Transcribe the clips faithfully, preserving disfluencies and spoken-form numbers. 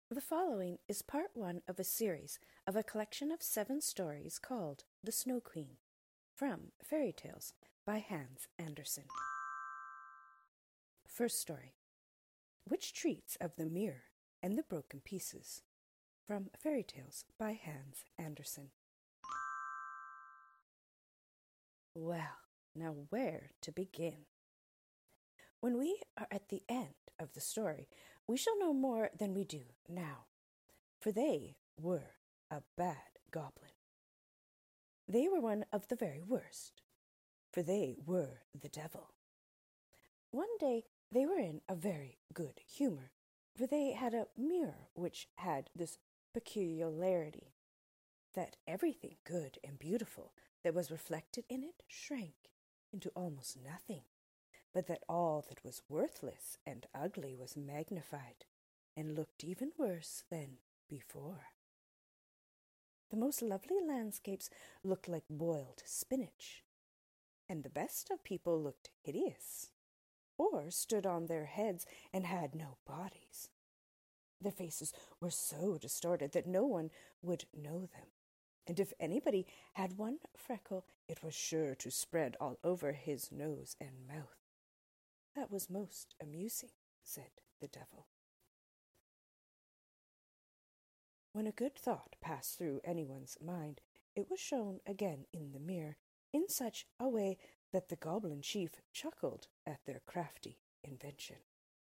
The following is part one of a series of a collection of seven stories called The Snow Queen, from Fairy Tales by Hans Andersen. First story, which treats of the mirror and the broken pieces, from Fairy Tales by Hans Andersen. Well, now where to begin? When we are at the end of the story, we shall know more than we do now, for they were a bad goblin. They were one of the very worst, for they were the devil. One day they were in a very good humor, for they had a mirror which had this peculiarity, that everything good and beautiful that was reflected in it shrank into almost nothing, but that all that was worthless and ugly was magnified, and looked even worse than before. The most lovely landscapes looked like boiled spinach, and the best of people looked hideous, or stood on their heads and had no bodies. Their faces were so distorted that no one would know them, and if anybody had one freckle, it was sure to spread all over his nose and mouth. That was most amusing, said the devil. When a good thought passed through anyone's mind, it was shown again in the mirror, in such a way that the goblin chief chuckled at their crafty invention.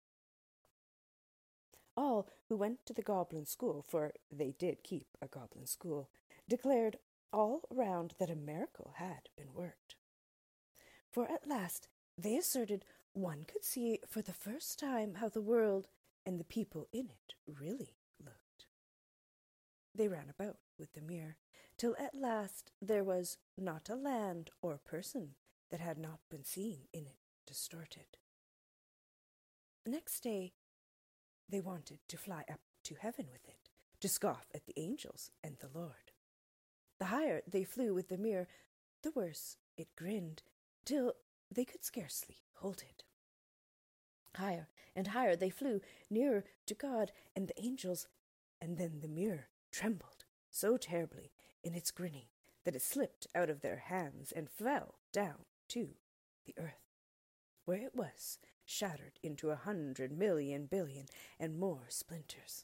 All who went to the goblin school, for they did keep a goblin school, declared all round that a miracle had been worked. For at last they asserted one could see for the first time how the world and the people in it really looked. They ran about with the mirror, till at last there was not a land or person that had not been seen in it distorted. Next day they wanted to fly up to heaven with it, to scoff at the angels and the Lord. The higher they flew with the mirror, the worse it grinned, till they could scarcely hold it. Higher and higher they flew, nearer to God and the angels, and then the mirror trembled so terribly in its grinning that it slipped out of their hands and fell down to the earth, where it was shattered into a hundred million billion and more splinters.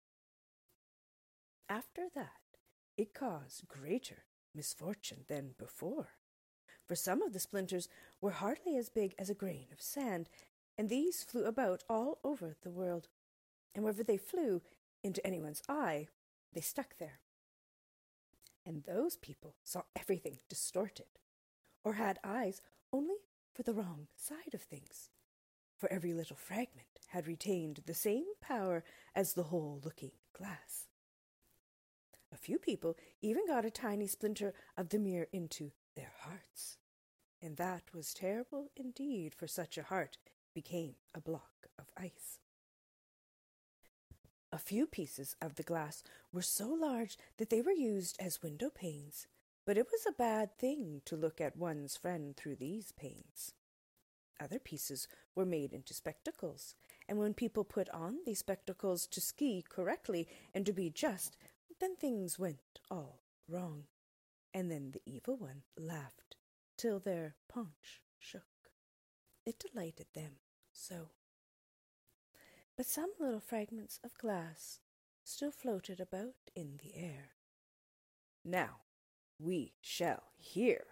After that, it caused greater misfortune than before, for some of the splinters were hardly as big as a grain of sand, and these flew about all over the world, and wherever they flew into anyone's eye, they stuck there. And those people saw everything distorted, or had eyes only for the wrong side of things, for every little fragment had retained the same power as the whole looking glass. A few people even got a tiny splinter of the mirror into their hearts, and that was terrible indeed, for such a heart became a block of ice. A few pieces of the glass were so large that they were used as window panes, but it was a bad thing to look at one's friend through these panes. Other pieces were made into spectacles, and when people put on these spectacles to ski correctly and to be just, then things went all wrong, and then the evil one laughed till their paunch shook. It delighted them so. But some little fragments of glass still floated about in the air. Now we shall hear.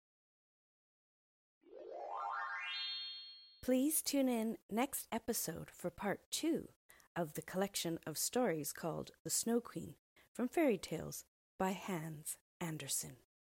Please tune in next episode for part two of the collection of stories called The Snow Queen, from Fairy Tales by Hans Andersen.